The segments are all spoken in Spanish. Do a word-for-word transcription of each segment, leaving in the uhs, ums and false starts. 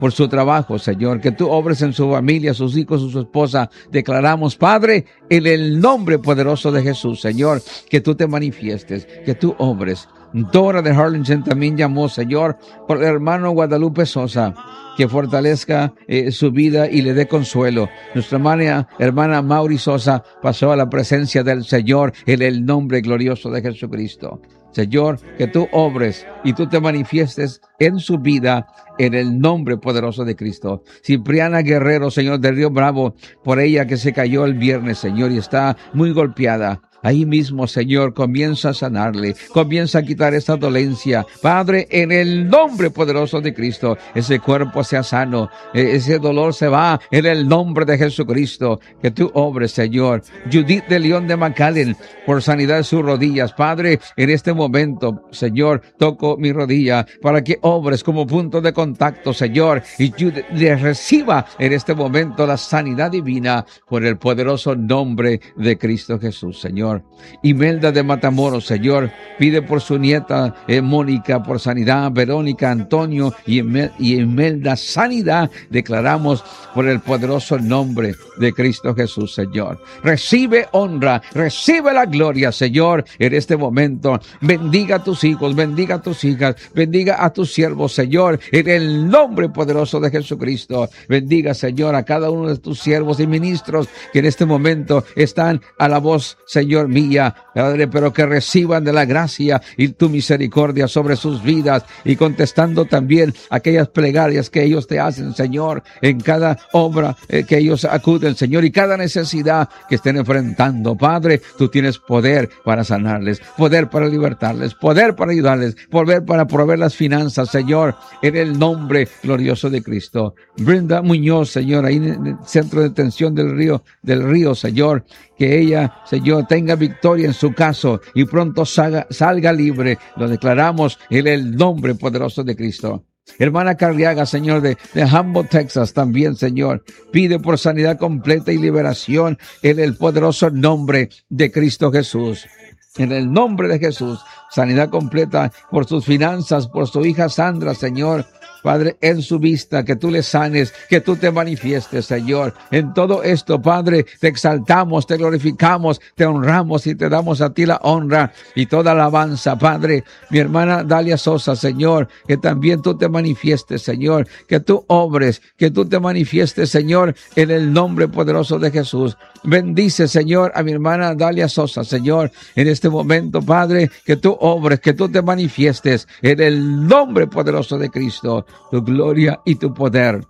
por su trabajo, Señor, que tú obres en su familia, sus hijos, su esposa. Declaramos, Padre, en el nombre poderoso de Jesús, Señor, que tú te manifiestes, que tú obres. Dora de Harlingen también llamó, Señor, por el hermano Guadalupe Sosa, que fortalezca eh, su vida y le dé consuelo. Nuestra hermana, hermana Mauri Sosa pasó a la presencia del Señor en el nombre glorioso de Jesucristo. Señor, que tú obres y tú te manifiestes en su vida en el nombre poderoso de Cristo. Cipriana Guerrero, Señor, de Río Bravo, por ella que se cayó el viernes, Señor, y está muy golpeada. Ahí mismo, Señor, comienza a sanarle, comienza a quitar esta dolencia. Padre, en el nombre poderoso de Cristo, ese cuerpo sea sano, ese dolor se va en el nombre de Jesucristo. Que tú obres, Señor. Judith de León de McAllen, por sanidad de sus rodillas. Padre, en este momento, Señor, toco mi rodilla para que obres como punto de contacto, Señor, y Judith le reciba en este momento la sanidad divina por el poderoso nombre de Cristo Jesús, Señor. Imelda de Matamoros, Señor, pide por su nieta eh, Mónica, por sanidad. Verónica, Antonio y, Imel, y Imelda, sanidad. Declaramos por el poderoso nombre de Cristo Jesús, Señor. Recibe honra, recibe la gloria, Señor, en este momento. Bendiga a tus hijos, bendiga a tus hijas, bendiga a tus siervos, Señor, en el nombre poderoso de Jesucristo. Bendiga, Señor, a cada uno de tus siervos y ministros que en este momento están a la voz, Señor, mía, Padre, pero que reciban de la gracia y tu misericordia sobre sus vidas, y contestando también aquellas plegarias que ellos te hacen, Señor, en cada obra eh, que ellos acuden, Señor, y cada necesidad que estén enfrentando. Padre, tú tienes poder para sanarles, poder para libertarles, poder para ayudarles, poder para proveer las finanzas, Señor, en el nombre glorioso de Cristo. Brenda Muñoz, Señor, ahí en el centro de detención del río, del río, Señor, que ella, Señor, tenga victoria en su caso y pronto salga, salga libre. Lo declaramos en el nombre poderoso de Cristo. Hermana Carriaga, Señor, de, de Humboldt, Texas, también, Señor, pide por sanidad completa y liberación en el poderoso nombre de Cristo Jesús. En el nombre de Jesús, sanidad completa por sus finanzas, por su hija Sandra, Señor. Padre, en su vista, que tú le sanes, que tú te manifiestes, Señor. En todo esto, Padre, te exaltamos, te glorificamos, te honramos y te damos a ti la honra y toda alabanza, Padre. Mi hermana Dalia Sosa, Señor, que también tú te manifiestes, Señor, que tú obres, que tú te manifiestes, Señor, en el nombre poderoso de Jesús. Bendice, Señor, a mi hermana Dalia Sosa, Señor, en este momento, Padre, que tú obres, que tú te manifiestes en el nombre poderoso de Cristo. Tu gloria y tu poder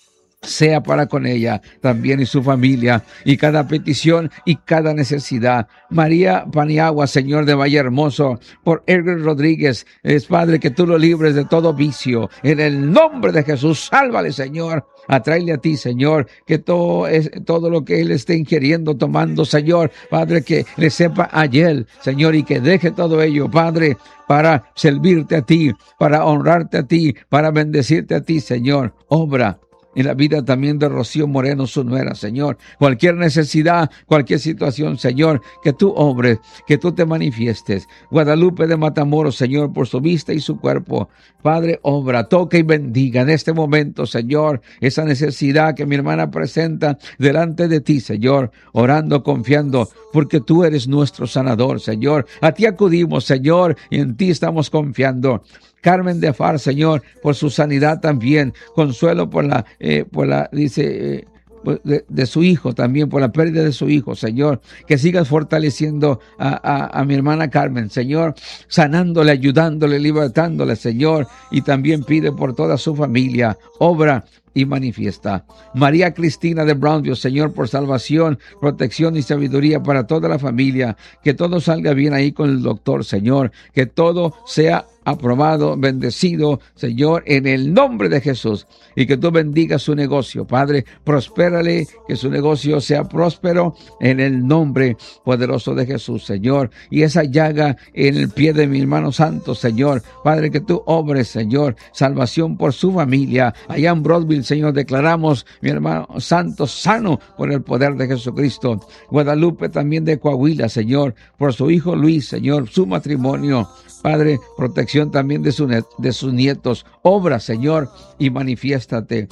sea para con ella también y su familia, y cada petición y cada necesidad. María Paniagua, Señor, de Valle Hermoso, por Edgar Rodríguez, es Padre, que tú lo libres de todo vicio, en el nombre de Jesús. Sálvale, Señor, atráele a ti, Señor, que todo es todo lo que él esté ingiriendo, tomando, Señor, Padre, que le sepa ayer, Señor, y que deje todo ello, Padre, para servirte a ti, para honrarte a ti, para bendecirte a ti, Señor. Obra en la vida también de Rocío Moreno, su nuera, Señor. Cualquier necesidad, cualquier situación, Señor, que tú obres, que tú te manifiestes. Guadalupe de Matamoros, Señor, por su vista y su cuerpo. Padre, obra, toca y bendiga en este momento, Señor, esa necesidad que mi hermana presenta delante de ti, Señor, orando, confiando, porque tú eres nuestro sanador, Señor. A ti acudimos, Señor, y en ti estamos confiando. Carmen de Far, Señor, por su sanidad también. Consuelo por la, eh, por la, dice, eh, de, de su hijo también, por la pérdida de su hijo, Señor. Que sigas fortaleciendo a, a, a mi hermana Carmen, Señor, sanándole, ayudándole, libertándole, Señor. Y también pide por toda su familia. Obra y manifiesta. María Cristina de Brownville, Señor, por salvación, protección y sabiduría para toda la familia. Que todo salga bien ahí con el doctor, Señor. Que todo sea aprobado, bendecido, Señor, en el nombre de Jesús. Y que tú bendigas su negocio, Padre. Prospérale, que su negocio sea próspero en el nombre poderoso de Jesús, Señor. Y esa llaga en el pie de mi hermano santo, Señor, Padre, que tú obres, Señor, salvación por su familia. Allá en Broadville, Señor, declaramos, mi hermano santo, sano por el poder de Jesucristo. Guadalupe también de Coahuila, Señor, por su hijo Luis, Señor, su matrimonio. Padre, protección bendición también de, su, de sus nietos. Obra, Señor, y manifiéstate